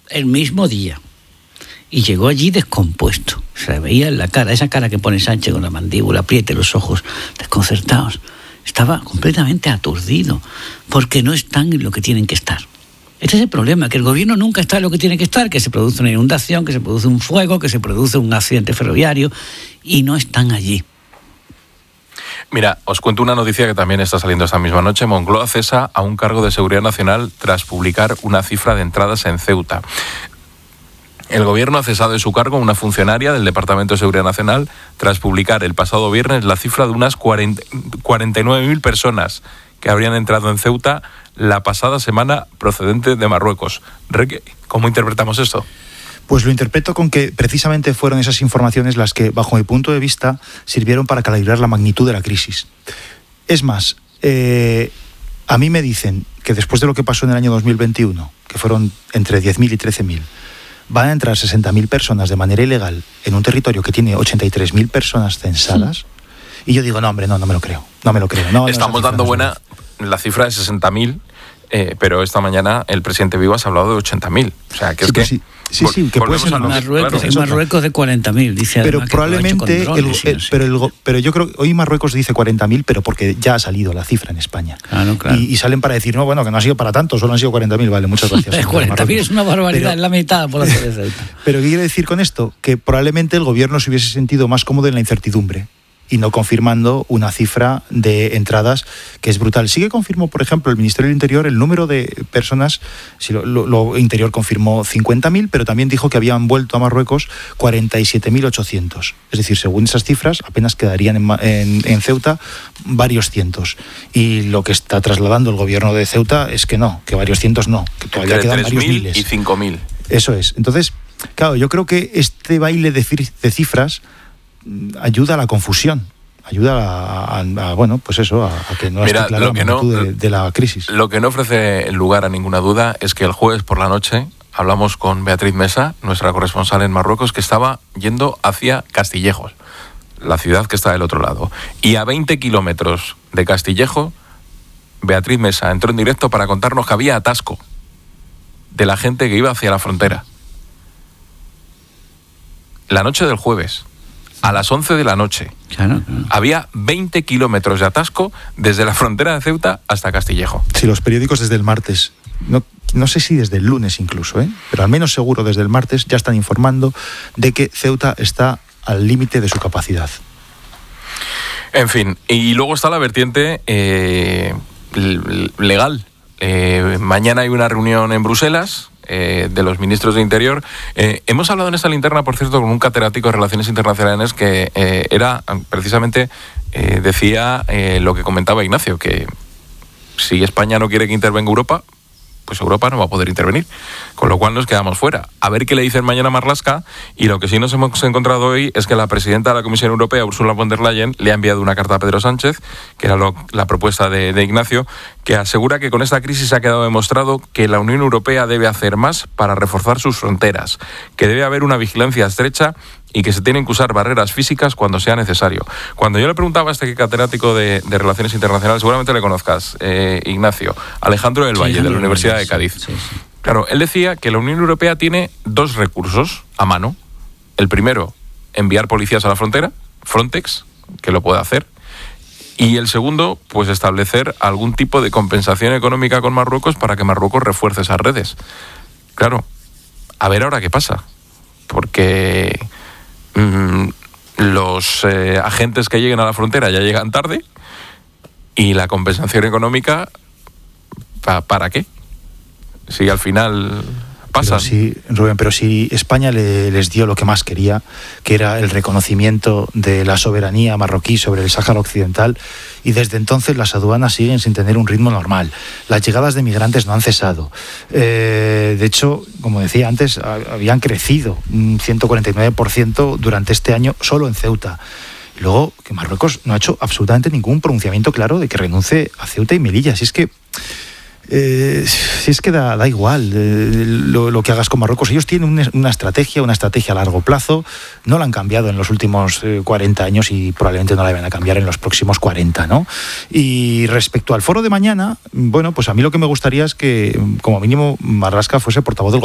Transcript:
el mismo día. Y llegó allí descompuesto. Se le veía en la cara, esa cara que pone Sánchez con la mandíbula, apriete los ojos, desconcertados. Estaba completamente aturdido, porque no están en lo que tienen que estar. Este es el problema, que el gobierno nunca está en lo que tiene que estar, que se produce una inundación, que se produce un fuego, que se produce un accidente ferroviario, y no están allí. Mira, os cuento una noticia que también está saliendo esta misma noche. Moncloa cesa a un cargo de seguridad nacional tras publicar una cifra de entradas en Ceuta. El gobierno ha cesado de su cargo a una funcionaria del Departamento de Seguridad Nacional tras publicar el pasado viernes la cifra de unas 49.000 personas que habrían entrado en Ceuta la pasada semana procedente de Marruecos. ¿Cómo interpretamos esto? Pues lo interpreto con que precisamente fueron esas informaciones las que, bajo mi punto de vista, sirvieron para calibrar la magnitud de la crisis. Es más, a mí me dicen que después de lo que pasó en el año 2021, que fueron entre 10.000 y 13.000, van a entrar 60.000 personas de manera ilegal en un territorio que tiene 83.000 personas censadas. Y yo digo, no me lo creo. Estamos dando buena la cifra de 60.000, pero esta mañana el presidente Vivas ha hablado de 80.000. O sea, que es que... Sí, que puede ser en Marruecos de 40.000, dice. Pero probablemente, pero yo creo que hoy Marruecos dice 40.000, pero porque ya ha salido la cifra en España. Claro. Y salen para decir, no, que no ha sido para tanto, solo han sido 40.000, vale, muchas gracias. 40.000 es una barbaridad, es la mitad por la cerveza. Pero ¿qué quiere decir con esto? Que probablemente el gobierno se hubiese sentido más cómodo en la incertidumbre y no confirmando una cifra de entradas que es brutal. Sí que confirmó, por ejemplo, el Ministerio del Interior el número de personas, lo Interior confirmó 50.000, pero también dijo que habían vuelto a Marruecos 47.800. Es decir, según esas cifras, apenas quedarían en Ceuta varios cientos. Y lo que está trasladando el gobierno de Ceuta es que no, que varios cientos no, que todavía quedan varios miles. Y 5.000. Eso es. Entonces, claro, yo creo que este baile de cifras ayuda a la confusión, ayuda a que no esté clara la magnitud de la crisis. Lo que no ofrece lugar a ninguna duda es que el jueves por la noche hablamos con Beatriz Mesa, nuestra corresponsal en Marruecos, que estaba yendo hacia Castillejos, la ciudad que está del otro lado. Y a 20 kilómetros de Castillejo, Beatriz Mesa entró en directo para contarnos que había atasco de la gente que iba hacia la frontera. La noche del jueves, a las 11 de la noche, claro. Había 20 kilómetros de atasco desde la frontera de Ceuta hasta Castillejo. Sí, los periódicos desde el martes, no sé si desde el lunes incluso, pero al menos seguro desde el martes ya están informando de que Ceuta está al límite de su capacidad. En fin, y luego está la vertiente legal. Mañana hay una reunión en Bruselas de los ministros de Interior. Hemos hablado en esta linterna, por cierto, con un catedrático de Relaciones Internacionales que era precisamente, decía lo que comentaba Ignacio, que si España no quiere que intervenga Europa, pues Europa no va a poder intervenir, con lo cual nos quedamos fuera. A ver qué le dicen mañana a Marlaska, y lo que sí nos hemos encontrado hoy es que la presidenta de la Comisión Europea, Ursula von der Leyen, le ha enviado una carta a Pedro Sánchez, que era la propuesta de Ignacio, que asegura que con esta crisis ha quedado demostrado que la Unión Europea debe hacer más para reforzar sus fronteras, que debe haber una vigilancia estrecha y que se tienen que usar barreras físicas cuando sea necesario. Cuando yo le preguntaba a este catedrático de Relaciones Internacionales, seguramente le conozcas, Ignacio, Alejandro del Valle, de la Universidad de Cádiz. Sí. Claro, él decía que la Unión Europea tiene dos recursos a mano. El primero, enviar policías a la frontera, Frontex, que lo puede hacer. Y el segundo, pues establecer algún tipo de compensación económica con Marruecos para que Marruecos refuerce esas redes. Claro, a ver ahora qué pasa. Porque los agentes que lleguen a la frontera ya llegan tarde, y la compensación económica, ¿para qué? Si al final pasa. Pero si España les dio lo que más quería, que era el reconocimiento de la soberanía marroquí sobre el Sáhara Occidental, y desde entonces las aduanas siguen sin tener un ritmo normal. Las llegadas de migrantes no han cesado. De hecho, como decía antes, habían crecido un 149% durante este año solo en Ceuta. Luego, que Marruecos no ha hecho absolutamente ningún pronunciamiento claro de que renuncie a Ceuta y Melilla. Si es que da igual lo que hagas con Marruecos. Ellos tienen una estrategia a largo plazo. No la han cambiado en los últimos 40 años y probablemente no la van a cambiar en los próximos 40, ¿no? Y respecto al foro de mañana, bueno, pues a mí lo que me gustaría es que, como mínimo, Marlaska fuese portavoz del